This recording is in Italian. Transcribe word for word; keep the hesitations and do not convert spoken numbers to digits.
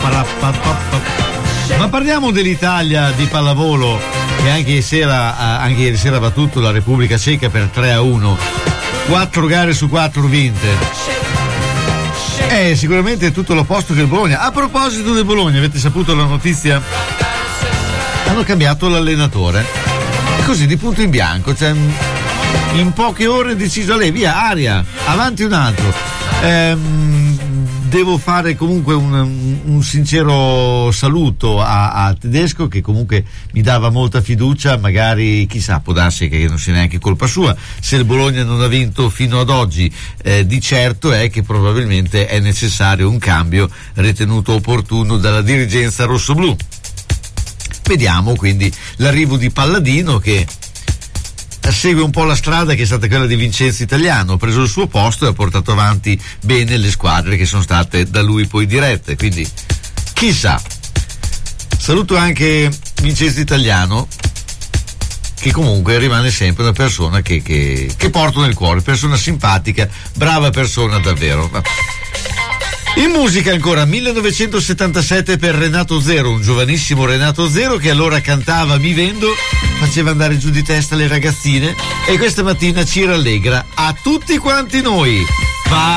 Ma parliamo dell'Italia di pallavolo, che anche ieri sera, anche ieri sera ha battuto la Repubblica Ceca per tre a uno, quattro gare su quattro vinte. È sicuramente tutto l'opposto che il Bologna. A proposito del Bologna, avete saputo la notizia? Hanno cambiato l'allenatore, e così di punto in bianco, cioè in poche ore deciso, lei via, aria, avanti un altro. Ehm, devo fare comunque un, un sincero saluto a, a Tedesco, che comunque mi dava molta fiducia. Magari, chissà, può darsi che non sia neanche colpa sua se il Bologna non ha vinto fino ad oggi. Eh, di certo è che probabilmente è necessario un cambio ritenuto opportuno dalla dirigenza rossoblù. Vediamo quindi l'arrivo di Palladino, che segue un po' la strada che è stata quella di Vincenzo Italiano, ha preso il suo posto e ha portato avanti bene le squadre che sono state da lui poi dirette, quindi chissà. Saluto anche Vincenzo Italiano, che comunque rimane sempre una persona che, che, che porto nel cuore, persona simpatica, brava persona davvero. In musica ancora millenovecentosettantasette per Renato Zero, un giovanissimo Renato Zero che allora cantava Mi vendo, faceva andare giù di testa le ragazzine, e questa mattina ci rallegra a tutti quanti noi. Va